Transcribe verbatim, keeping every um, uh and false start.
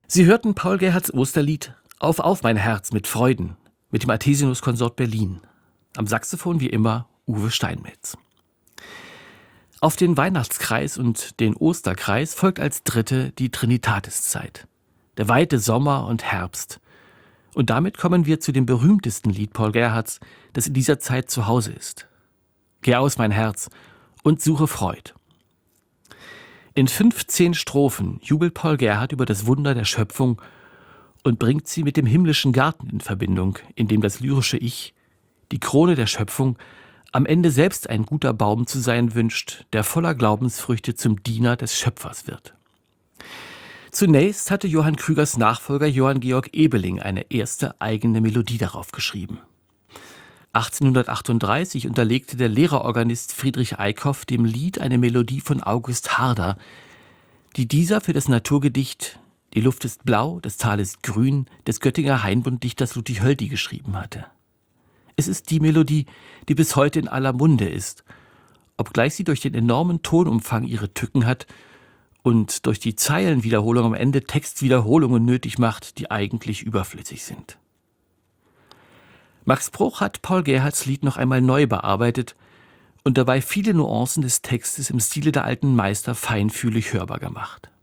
Sie hörten Paul Gerhardts Osterlied »Auf, auf, mein Herz« mit Freuden mit dem Artesinuskonsort Berlin. Am Saxophon wie immer Uwe Steinmetz. Auf den Weihnachtskreis und den Osterkreis folgt als dritte die Trinitatiszeit. Der weite Sommer und Herbst. Und damit kommen wir zu dem berühmtesten Lied Paul Gerhardts, das in dieser Zeit zu Hause ist. Geh aus, mein Herz, und suche Freud. In fünfzehn Strophen jubelt Paul Gerhardt über das Wunder der Schöpfung und bringt sie mit dem himmlischen Garten in Verbindung, in dem das lyrische Ich, die Krone der Schöpfung, am Ende selbst ein guter Baum zu sein wünscht, der voller Glaubensfrüchte zum Diener des Schöpfers wird. Zunächst hatte Johann Krügers Nachfolger Johann Georg Ebeling eine erste eigene Melodie darauf geschrieben. achtzehnhundertachtunddreißig unterlegte der Lehrerorganist Friedrich Eickhoff dem Lied eine Melodie von August Harder, die dieser für das Naturgedicht »Die Luft ist blau, das Tal ist grün« des Göttinger Hainbund-Dichters Ludwig Hölty geschrieben hatte. Es ist die Melodie, die bis heute in aller Munde ist, obgleich sie durch den enormen Tonumfang ihre Tücken hat und durch die Zeilenwiederholung am Ende Textwiederholungen nötig macht, die eigentlich überflüssig sind. Max Bruch hat Paul Gerhardts Lied noch einmal neu bearbeitet und dabei viele Nuancen des Textes im Stile der alten Meister feinfühlig hörbar gemacht.